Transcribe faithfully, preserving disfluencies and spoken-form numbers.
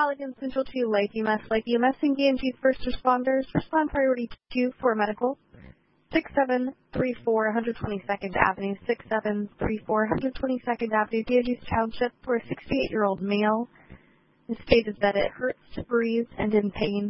Allegan Central to Lake U M S. Lake U M S and Ganges first responders. Respond priority two for medical. six seven three four one twenty-second Avenue, six seven three four one twenty-second Avenue, Ganges Township, for a sixty-eight-year-old male. It stated that it hurts to breathe and in pain.